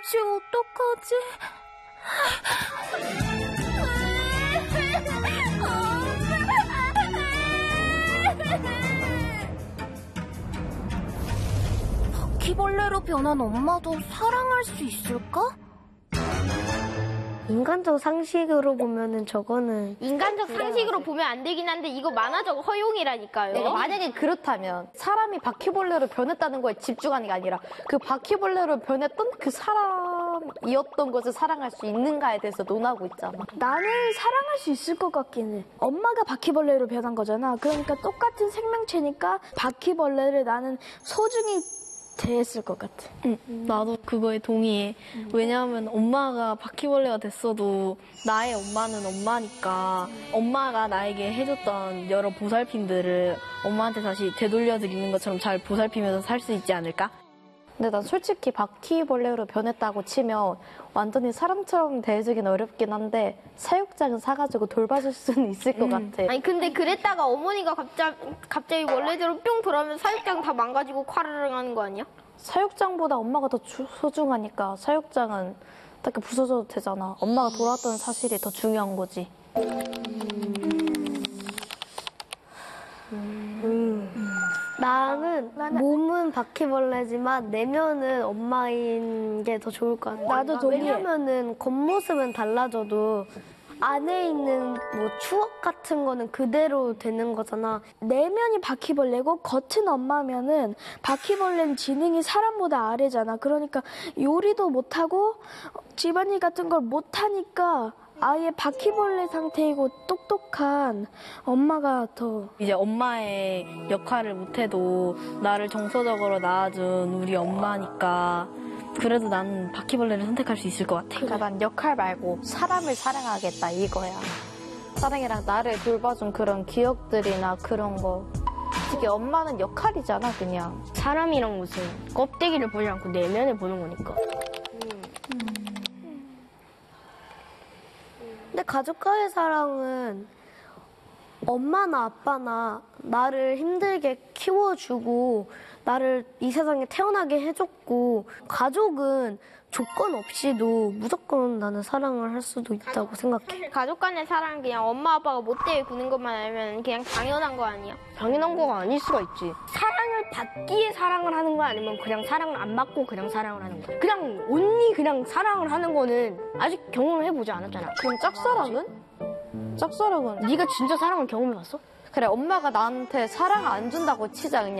이제 어떡하지? 바퀴벌레로 변한 엄마도 사랑할 수 있을까? 인간적 상식으로 보면은 저거는 인간적 상식으로 보면 안 되긴 한데 이거 만화적 허용이라니까요. 내가 만약에 그렇다면 사람이 바퀴벌레로 변했다는 거에 집중하는 게 아니라 그 바퀴벌레로 변했던 그 사람이었던 것을 사랑할 수 있는가에 대해서 논하고 있잖아. 나는 사랑할 수 있을 것 같긴 해. 엄마가 바퀴벌레로 변한 거잖아. 그러니까 똑같은 생명체니까 바퀴벌레를 나는 소중히 대했을 것 같아. 나도 그거에 동의해. 왜냐하면 엄마가 바퀴벌레가 됐어도 나의 엄마는 엄마니까 엄마가 나에게 해줬던 여러 보살핌들을 엄마한테 다시 되돌려드리는 것처럼 잘 보살피면서 살 수 있지 않을까? 근데 난 솔직히 바퀴벌레로 변했다고 치면 완전히 사람처럼 대해주긴 어렵긴 한데 사육장은 사가지고 돌봐줄 수는 있을 것 같아. 아니 근데 그랬다가 어머니가 갑자기 원래대로 뿅 돌아오면 사육장 다 망가지고 콰르릉 하는 거 아니야? 사육장보다 엄마가 더 소중하니까 사육장은 딱 부서져도 되잖아. 엄마가 돌아왔다는 사실이 더 중요한 거지. 나는 몸은 바퀴벌레지만 내면은 엄마인 게 더 좋을 것 같아. 나도 동의해. 왜냐면은 겉모습은 달라져도 안에 있는 뭐 추억 같은 거는 그대로 되는 거잖아. 내면이 바퀴벌레고 겉은 엄마면은 바퀴벌레는 지능이 사람보다 아래잖아. 그러니까 요리도 못하고 집안일 같은 걸 못하니까 아예 바퀴벌레 상태이고 똑똑한 엄마가 더. 이제 엄마의 역할을 못해도 나를 정서적으로 낳아준 우리 엄마니까 그래도 나는 바퀴벌레를 선택할 수 있을 것 같아. 그러니까 난 역할 말고 사람을 사랑하겠다 이거야. 사랑이랑 나를 돌봐준 그런 기억들이나 그런 거. 솔직히 엄마는 역할이잖아 그냥. 사람이랑 무슨 껍데기를 보지 않고 내면을 보는 거니까. 근데 가족과의 사랑은 엄마나 아빠나 나를 힘들게 키워주고 나를 이 세상에 태어나게 해줬고 가족은 조건 없이도 무조건 나는 사랑을 할 수도 있다고 생각해. 사실 가족 간의 사랑은 그냥 엄마 아빠가 못되게 구는 것만 알면 그냥 당연한 거 아니야? 당연한 거가 아닐 수가 있지. 사랑을 받기에 사랑을 하는 거 아니면 그냥 사랑을 안 받고 그냥 사랑을 하는 거야. 그냥 온리 그냥 사랑을 하는 거는 아직 경험을 해보지 않았잖아. 그럼 짝사랑은? 짝사랑은? 네가 진짜 사랑을 경험해봤어? 그래 엄마가 나한테 사랑 안 준다고 치자 그냥.